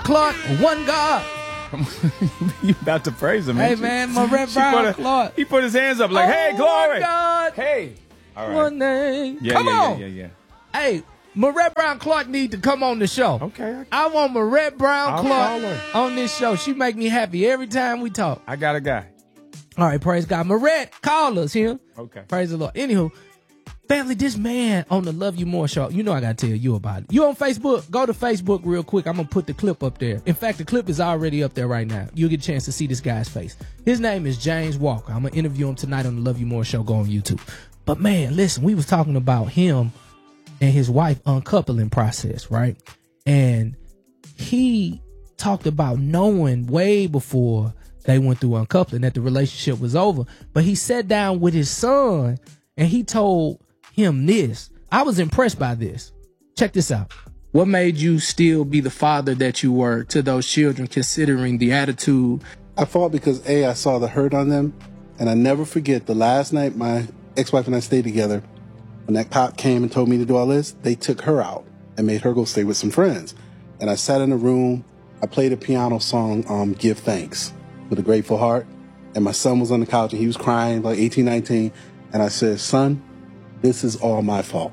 Clark, one God. You about to praise him, Hey, ain't you? man, my Rev Brown Clark. He put his hands up like, hey, glory. God. Hey. All right. One name. Yeah, Come yeah, on. Yeah. Hey, Marette Brown Clark need to come on the show. Okay. I want Marette Brown I'll Clark call her. on this show. She make me happy every time we talk. I got a guy. All right, praise God. Marette, call us here. Okay. Praise the Lord. Anywho, family, this man on the Love You More show, you know I got to tell you about it. You on Facebook? Go to Facebook real quick. I'm going to put the clip up there. In fact, the clip is already up there right now. You'll get a chance to see this guy's face. His name is James Walker. I'm going to interview him tonight on the Love You More show. Go on YouTube. But man, listen, we was talking about him and his wife uncoupling process, right? And he talked about knowing way before they went through uncoupling that the relationship was over. But he sat down with his son and he told him this. I was impressed by this. Check this out. What made you still be the father that you were to those children, considering the attitude? I fought because I saw the hurt on them, and I never forget the last night my ex-wife and I stayed together. When that cop came and told me to do all this, they took her out and made her go stay with some friends. And I sat in a room. I played a piano song, Give Thanks, with a grateful heart. And my son was on the couch and he was crying, like 18, 19. And I said, son, this is all my fault.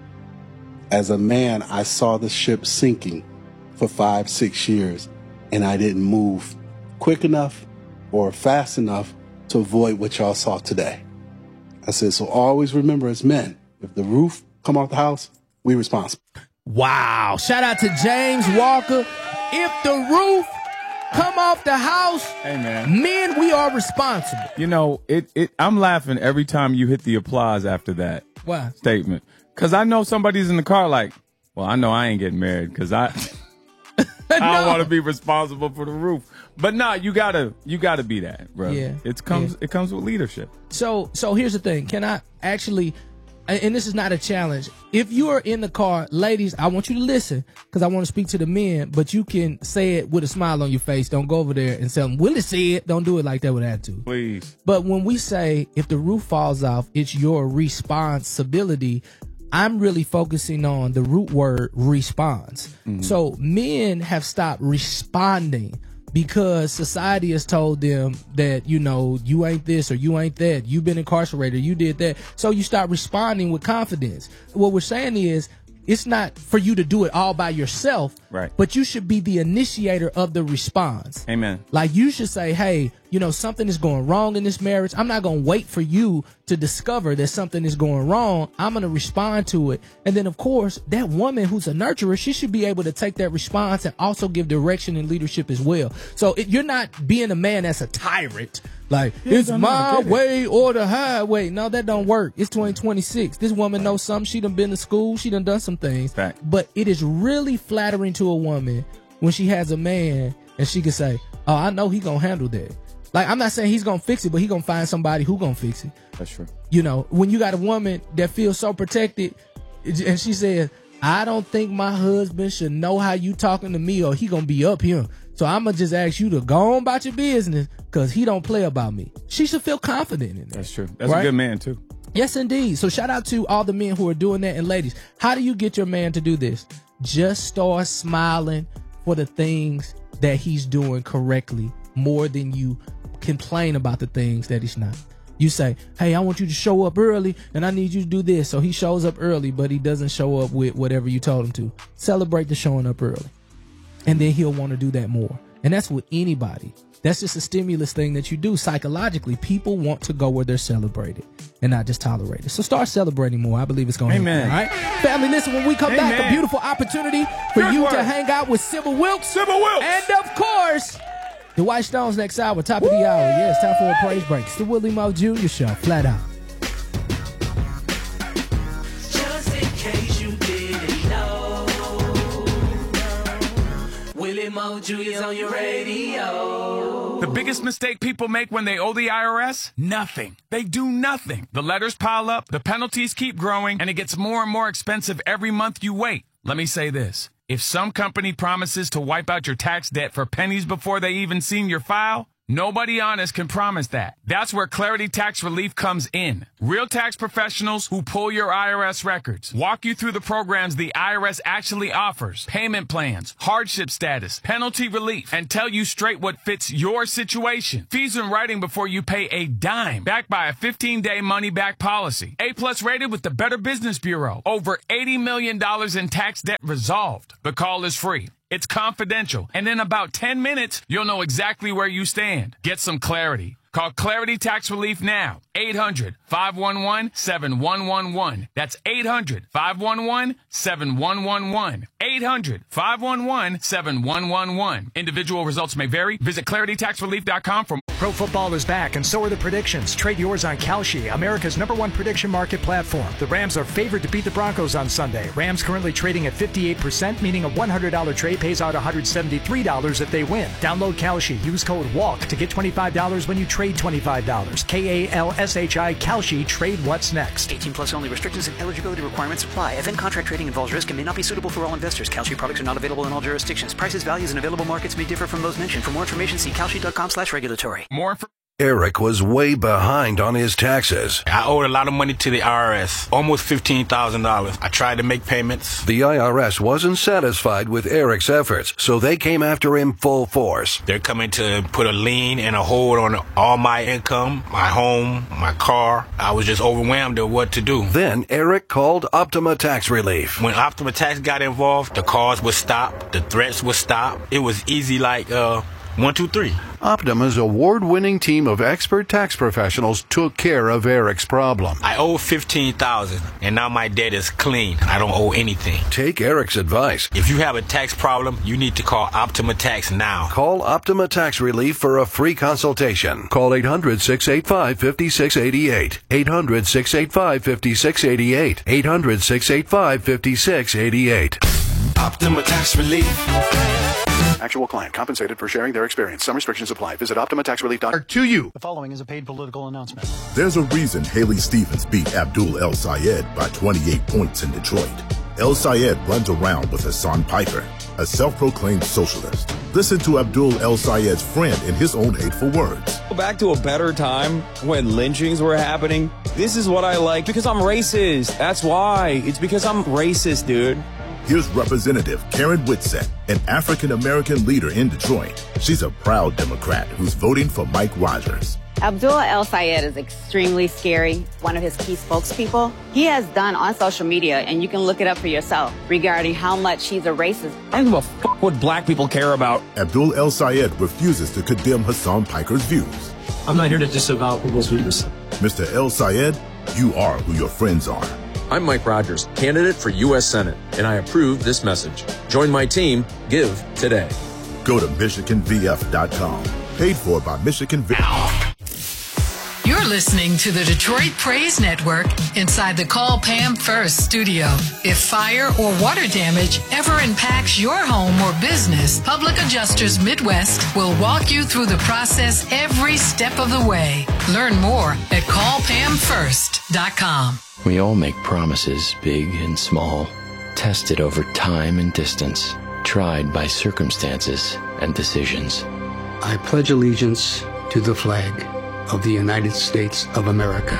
As a man, I saw the ship sinking for 5, 6 years, and I didn't move quick enough or fast enough to avoid what y'all saw today. I said, so always remember as men, if the roof come off the house, we responsible. Wow. Shout out to James Walker. If the roof come off the house, hey man, men, we are responsible. You know, I'm laughing every time you hit the applause after that statement. Because I know somebody's in the car like, well, I know I ain't getting married because I don't want to be responsible for the roof. But nah, you gotta be that, bro. Yeah. It comes with leadership. So here's the thing. Can I actually, and this is not a challenge, if you are in the car, ladies, I want you to listen because I want to speak to the men, but you can say it with a smile on your face. Don't go over there and tell them, Willie said, don't do it like that with attitude. Please. But when we say if the roof falls off, it's your responsibility, I'm really focusing on the root word response. Mm-hmm. So men have stopped responding because society has told them that, you know, you ain't this or you ain't that. You've been incarcerated. You did that. So you start responding with confidence. What we're saying is it's not for you to do it all by yourself, right? But you should be the initiator of the response. Amen. Like you should say, hey, you know, something is going wrong in this marriage. I'm not going to wait for you to discover that something is going wrong. I'm going to respond to it. And then, of course, that woman who's a nurturer, she should be able to take that response and also give direction and leadership as well. So you're not being a man that's a tyrant. Like, it's my way or the highway. No, that don't work. It's 2026. This woman knows something. She done been to school. She done some things. Fact. But it is really flattering to a woman when she has a man and she can say, oh, I know he gonna handle that. Like, I'm not saying he's gonna fix it, but he gonna find somebody who gonna fix it. That's true. You know, when you got a woman that feels so protected and she says, I don't think my husband should know how you talking to me or he gonna be up here. So I'm gonna just ask you to go on about your business because he don't play about me. She should feel confident in that. That's true. That's right? a good man too. Yes, indeed. So shout out to all the men who are doing that. And ladies, how do you get your man to do this? Just start smiling for the things that he's doing correctly more than you complain about the things that he's not. You say, hey, I want you to show up early and I need you to do this. So he shows up early, but he doesn't show up with whatever you told him to. Celebrate the showing up early. And then he'll want to do that more. And that's with anybody. That's just a stimulus thing that you do psychologically. People want to go where they're celebrated and not just tolerated. So start celebrating more. I believe it's going to happen. All right, family, listen, when we come back, a beautiful opportunity for you to hang out with Sybil Wilkes. Sybil Wilkes. And of course, the White Stones next hour, top of the hour. Yeah, it's time for a praise break. It's the Willie Mo Jr. Show, flat out. Just in case you didn't know, Willie Mo Jr. is on your radio. The biggest mistake people make when they owe the IRS? Nothing. They do nothing. The letters pile up, the penalties keep growing, and it gets more and more expensive every month you wait. Let me say this. If some company promises to wipe out your tax debt for pennies before they even seen your file, Nobody honest can promise that. That's where Clarity Tax Relief comes in. Real tax professionals who pull your IRS records, walk you through the programs the IRS actually offers, payment plans, hardship status, penalty relief, and tell you straight what fits your situation. Fees in writing before you pay a dime, backed by a 15-day money-back policy. A+ rated with the Better Business Bureau. Over $80 million in tax debt resolved. The call is free. It's confidential. And in about 10 minutes, you'll know exactly where you stand. Get some clarity. Call Clarity Tax Relief now. 800-511-7111. That's 800-511-7111. 800-511-7111. Individual results may vary. Visit ClarityTaxRelief.com for Pro football is back, and so are the predictions. Trade yours on Kalshi, America's #1 prediction market platform. The Rams are favored to beat the Broncos on Sunday. Rams currently trading at 58%, meaning a $100 trade pays out $173 if they win. Download Kalshi. Use code WALK to get $25 when you trade $25. KALSHI Kalshi. Trade what's next. 18+ only. Restrictions and eligibility requirements apply. Event contract trading involves risk and may not be suitable for all investors. Kalshi products are not available in all jurisdictions. Prices, values, and available markets may differ from those mentioned. For more information, see kalshi.com/regulatory. Eric was way behind on his taxes. I owed a lot of money to the IRS, almost $15,000. I tried to make payments. The IRS wasn't satisfied with Eric's efforts, so they came after him full force. They're coming to put a lien and a hold on all my income, my home, my car. I was just overwhelmed at what to do. Then Eric called Optima Tax Relief. When Optima Tax got involved, the calls would stop, the threats would stop. It was easy like 1, 2, 3. Optima's award-winning team of expert tax professionals took care of Eric's problem. I owe $15,000, and now my debt is clean. I don't owe anything. Take Eric's advice. If you have a tax problem, you need to call Optima Tax now. Call Optima Tax Relief for a free consultation. Call 800-685-5688. 800-685-5688. 800-685-5688. Optima Tax Relief. Actual client compensated for sharing their experience. Some restrictions apply. Visit OptimaTaxRelief.org. To you. The following is a paid political announcement. There's a reason Haley Stevens beat Abdul El Sayed by 28 points in Detroit. El Sayed runs around with Hassan Piker, a self-proclaimed socialist. Listen to Abdul El Sayed's friend in his own hateful words. Back to a better time when lynchings were happening. This is what I like because I'm racist. That's why. It's because I'm racist, dude. Here's Representative Karen Whitsett, an African-American leader in Detroit. She's a proud Democrat who's voting for Mike Rogers. Abdul El Sayed is extremely scary, one of his key spokespeople. He has done on social media, and you can look it up for yourself, regarding how much he's a racist. I don't give a fuck what black people care about. Abdul El Sayed refuses to condemn Hassan Piker's views. I'm not here to disavow people's views. Mr. El Sayed, you are who your friends are. I'm Mike Rogers, candidate for U.S. Senate, and I approve this message. Join my team. Give today. Go to MichiganVF.com. Paid for by Michigan VF. You're listening to the Detroit Praise Network inside the Call Pam First studio. If fire or water damage ever impacts your home or business, Public Adjusters Midwest will walk you through the process every step of the way. Learn more at callpamfirst.com. We all make promises, big and small, tested over time and distance, tried by circumstances and decisions. I pledge allegiance to the flag of the United States of America.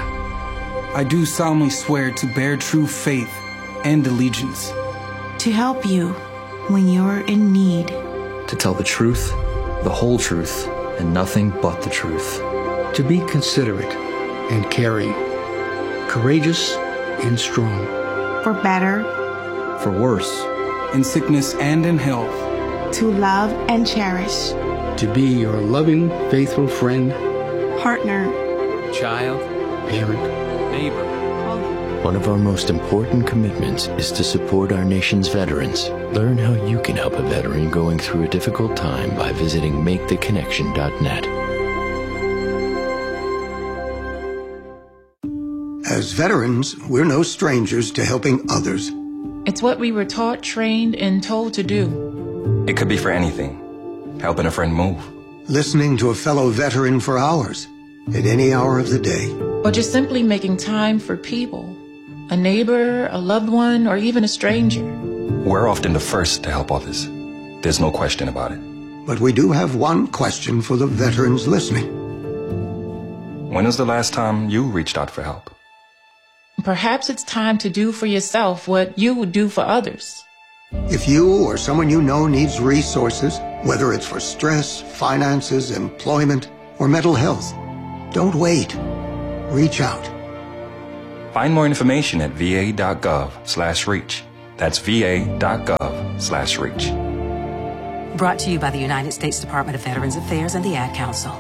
I do solemnly swear to bear true faith and allegiance. To help you when you're in need. To tell the truth, the whole truth, and nothing but the truth. To be considerate and caring. Courageous and strong. For better. For worse. In sickness and in health. To love and cherish. To be your loving, faithful friend. Partner. Child. Parent. Neighbor. One of our most important commitments is to support our nation's veterans. Learn how you can help a veteran going through a difficult time by visiting MakeTheConnection.net. As veterans, we're no strangers to helping others. It's what we were taught, trained, and told to do. It could be for anything. Helping a friend move. Listening to a fellow veteran for hours, at any hour of the day. Or just simply making time for people. A neighbor, a loved one, or even a stranger. We're often the first to help others. There's no question about it. But we do have one question for the veterans listening. When was the last time you reached out for help? Perhaps it's time to do for yourself what you would do for others. If you or someone you know needs resources, whether it's for stress, finances, employment, or mental health, don't wait. Reach out. Find more information at va.gov/reach. That's va.gov/reach. Brought to you by the United States Department of Veterans Affairs and the Ad Council.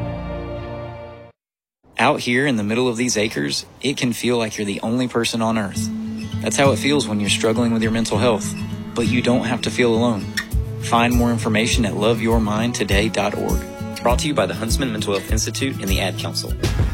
Out here in the middle of these acres, it can feel like you're the only person on earth. That's how it feels when you're struggling with your mental health. But you don't have to feel alone. Find more information at loveyourmindtoday.org. Brought to you by the Huntsman Mental Health Institute and the Ad Council.